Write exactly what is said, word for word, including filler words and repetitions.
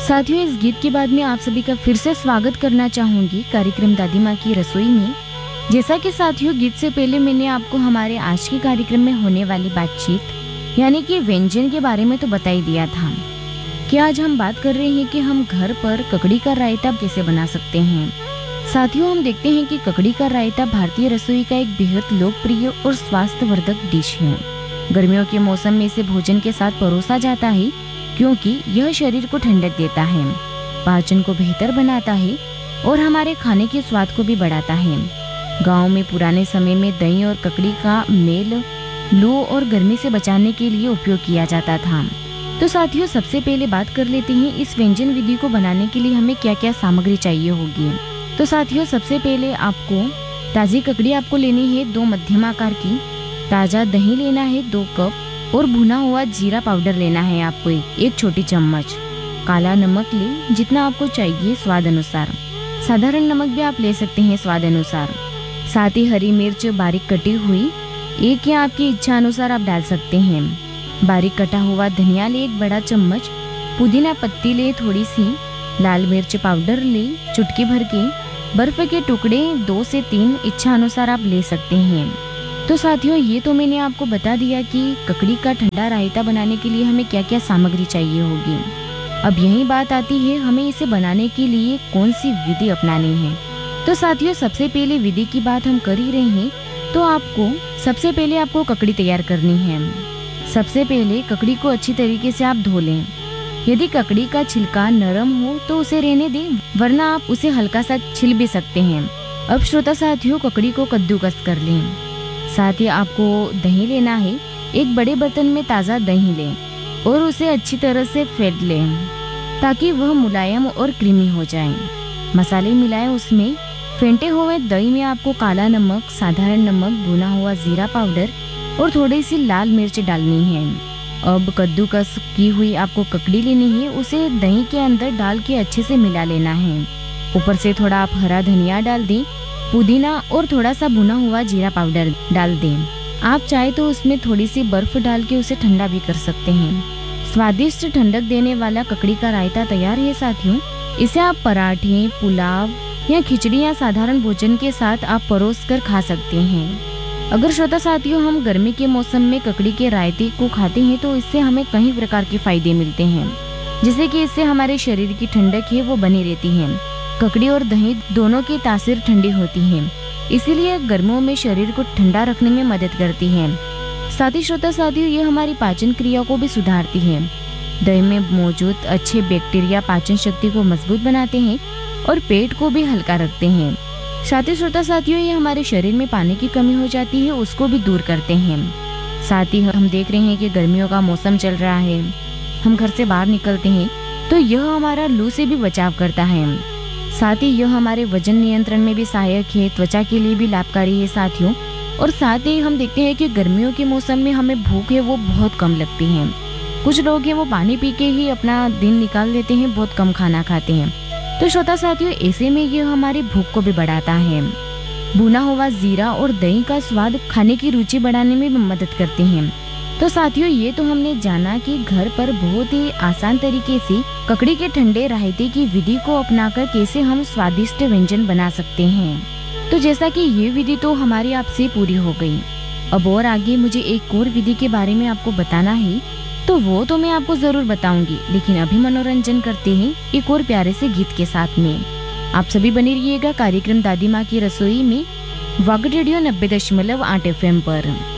साथियों, इस गीत के बाद में आप सभी का फिर से स्वागत करना चाहूंगी कार्यक्रम दादी माँ की रसोई में। जैसा कि साथियों, गीत से पहले मैंने आपको हमारे आज के कार्यक्रम में होने वाली बातचीत यानी कि व्यंजन के बारे में तो बता ही दिया था कि आज हम बात कर रहे हैं कि हम घर पर ककड़ी का रायता कैसे बना सकते हैं। साथियों, हम देखते हैं कि ककड़ी का रायता भारतीय रसोई का एक बेहद लोकप्रिय और स्वास्थ्यवर्धक डिश है। गर्मियों के मौसम में इसे भोजन के साथ परोसा जाता है क्योंकि यह शरीर को ठंडक देता है, पाचन को बेहतर बनाता है और हमारे खाने के स्वाद को भी बढ़ाता है। गांव में पुराने समय में दही और ककड़ी का मेल लू और गर्मी से बचाने के लिए उपयोग किया जाता था। तो साथियों, सबसे पहले बात कर लेते हैं इस व्यंजन विधि को बनाने के लिए हमें क्या क्या सामग्री चाहिए होगी। तो साथियों, सबसे पहले आपको ताजी ककड़ी आपको लेनी है दो मध्यम आकार की, ताजा दही लेना है दो कप और भुना हुआ जीरा पाउडर लेना है आपको एक, एक छोटी चम्मच। काला नमक ले जितना आपको चाहिए स्वाद अनुसार, साधारण नमक भी आप ले सकते हैं स्वाद अनुसार। साथ ही हरी मिर्च बारीक कटी हुई एक या आपकी इच्छा अनुसार आप डाल सकते हैं। बारीक कटा हुआ धनिया ले एक बड़ा चम्मच, पुदीना पत्ती ले थोड़ी सी, लाल मिर्च पाउडर ले चुटकी भर के, बर्फ के टुकड़े दो से तीन इच्छा अनुसार आप ले सकते हैं। तो साथियों, ये तो मैंने आपको बता दिया कि ककड़ी का ठंडा रायता बनाने के लिए हमें क्या क्या सामग्री चाहिए होगी। अब यही बात आती है हमें इसे बनाने के लिए कौन सी विधि अपनानी है। तो साथियों, सबसे पहले विधि की बात हम कर ही रहे हैं तो आपको सबसे पहले आपको ककड़ी तैयार करनी है। सबसे पहले ककड़ी को अच्छी तरीके से आप धो लें। यदि ककड़ी का छिलका नरम हो तो उसे रहने दें, वरना आप उसे हल्का सा छिल भी सकते हैं। अब श्रोता साथियों, ककड़ी को कद्दूकस कर लें। साथ ही आपको दही लेना है, एक बड़े बर्तन में ताज़ा दही लें और उसे अच्छी तरह से फेंट लें ताकि वह मुलायम और क्रीमी हो जाए। मसाले मिलाएं उसमें। फेंटे हुए दही में आपको काला नमक, साधारण नमक, भुना हुआ जीरा पाउडर और थोड़ी सी लाल मिर्च डालनी है। अब कद्दूकस की हुई आपको ककड़ी लेनी है, उसे दही के अंदर डाल के अच्छे से मिला लेना है। ऊपर से थोड़ा आप हरा धनिया डाल दें, पुदीना और थोड़ा सा भुना हुआ जीरा पाउडर डाल दें। आप चाहे तो उसमें थोड़ी सी बर्फ डाल के उसे ठंडा भी कर सकते हैं। स्वादिष्ट ठंडक देने वाला ककड़ी का रायता तैयार है साथियों। इसे आप पराठे, पुलाव या खिचड़ी या साधारण भोजन के साथ आप परोस कर खा सकते हैं। अगर श्रोता साथियों, हम गर्मी के मौसम में ककड़ी के रायते को खाते हैं तो इससे हमें कई प्रकार के फायदे मिलते हैं, जैसे कि इससे हमारे शरीर की ठंडक है वो बनी रहती है। ककड़ी और दही दोनों की तासीर ठंडी होती है, इसीलिए गर्मियों में शरीर को ठंडा रखने में मदद करती है। साथ ही श्रोता साथियों, ये हमारी पाचन क्रिया को भी सुधारती है। दही में मौजूद अच्छे बैक्टीरिया पाचन शक्ति को मजबूत बनाते हैं और पेट को भी हल्का रखते हैं। साथ ही श्रोता साथियों, ये हमारे शरीर में पानी की कमी हो जाती है उसको भी दूर करते हैं। साथ ही हम देख रहे हैं कि गर्मियों का मौसम चल रहा है, हम घर से बाहर निकलते हैं तो यह हमारा लू से भी बचाव करता है। साथ ही यह हमारे वजन नियंत्रण में भी सहायक है, त्वचा के लिए भी लाभकारी है साथियों। और साथ ही हम देखते हैं कि गर्मियों के मौसम में हमें भूख है वो बहुत कम लगती है। कुछ लोग हैं वो पानी पी के ही अपना दिन निकाल देते हैं, बहुत कम खाना खाते हैं। तो श्रोता साथियों, ऐसे में यह हमारी भूख को भी बढ़ाता है। भुना हुआ जीरा और दही का स्वाद खाने की रुचि बढ़ाने में भी मदद करते हैं। तो साथियों, ये तो हमने जाना कि घर पर बहुत ही आसान तरीके से ककड़ी के ठंडे रायते की विधि को अपनाकर कैसे हम स्वादिष्ट व्यंजन बना सकते हैं। तो जैसा कि ये विधि तो हमारी आपसे पूरी हो गई, अब और आगे मुझे एक और विधि के बारे में आपको बताना है, तो वो तो मैं आपको जरूर बताऊंगी। लेकिन अभी मनोरंजन करते हैं एक और प्यारे से गीत के साथ में। आप सभी बने रहिएगा कार्यक्रम दादी माँ की रसोई में, वाग रेडियो नब्बे दशमलव आठ एफ एम पर।